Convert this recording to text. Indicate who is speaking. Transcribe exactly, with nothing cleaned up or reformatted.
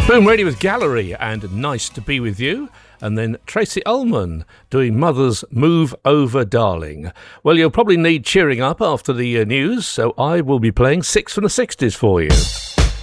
Speaker 1: Boom Radio with Gallery and Nice to Be With You. And then Tracy Ullman doing Mother's Move Over Darling. Well, you'll probably need cheering up after the uh, news, so I will be playing Six from the sixties for you.